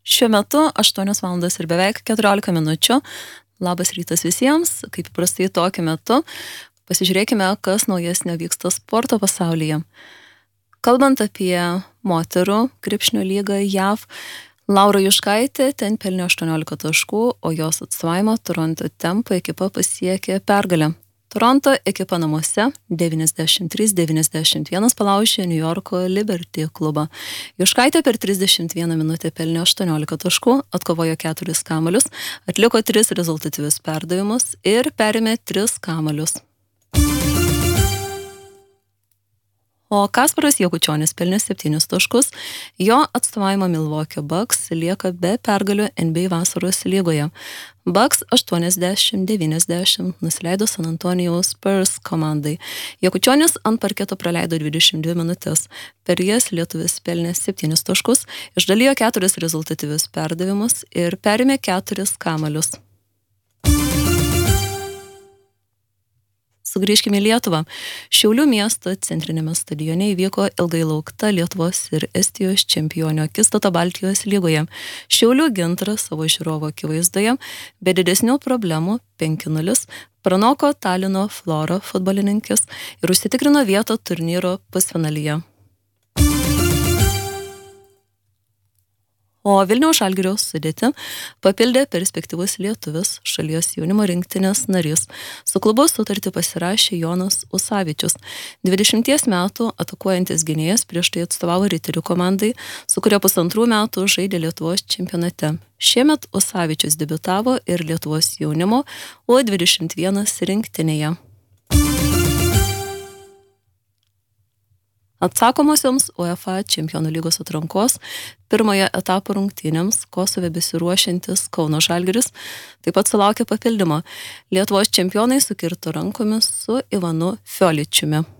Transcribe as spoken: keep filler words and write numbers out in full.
Šiuo metu aštuonios valandos ir beveik keturiolika minučių. Labas rytas visiems, kaip įprastai tokiu metu. Pasižiūrėkime, kas naujesnio vyksta sporto pasaulyje. Kalbant apie moterų krepšinio lygą J A V, Laura Juškaitė ten pelnė aštuoniolika taškų, o jos atstovavimo Toronto Tempo ekipa pasiekė pergalę. Toronto ekipa namuose devyniasdešimt trys devyniasdešimt vienas palaužė New Yorko Liberty klubą. Juškaitė per trisdešimt vieną minutę pelnė aštuoniolika taškų, atkovojo keturis kamuolius, atliko tris rezultatyvius perdavimus ir perėmė tris kamuolius. O Kasparas Jakučionis pelnė septynis taškus, jo atstovavimo Milwaukee Bucks lieka be pergalių N B A vasaros lygoje. Bucks aštuoniasdešimt devyniasdešimt nusileido San Antonijaus Spurs komandai. Jakučionis ant parketo praleido dvidešimt dvi minutės. Per jas lietuvis pelnė septynis taškus, išdalijo keturis rezultatyvius perdavimus ir perėmė keturis kamuolius. Sugrįžkime į Lietuvą. Šiaulių miesto centrinėme stadione įvyko ilgai laukta Lietuvos ir Estijos čempionio akistata Baltijos lygoje. Šiaulių gintaras savo žiūrovo akivaizdoje be didesnių problemų penki nulis pranoko Talino Flora futbolininkės ir užsitikrino vietą turnyro pusfinalyje. O Vilniaus Žalgirio sudėtį papildė perspektyvus lietuvis šalies jaunimo rinktinės narys. Su klubu sutartį pasirašė Jonas Usavičius. dvidešimties metų atakuojantis gynėjas prieš tai atstovavo Riterių komandai, su kuria pusantrų metų žaidė Lietuvos čempionate. Šiemet Usavičius debiutavo ir Lietuvos jaunimo U dvidešimt vienas rinktinėje. Atsakomosioms UEFA čempionų lygos atrankos pirmojo etapo rungtynėms Kosove besiruošiantis Kauno Žalgiris taip pat sulaukė papildymo. Lietuvos čempionai sukirto rankomis su Ivanu Fioličiumi.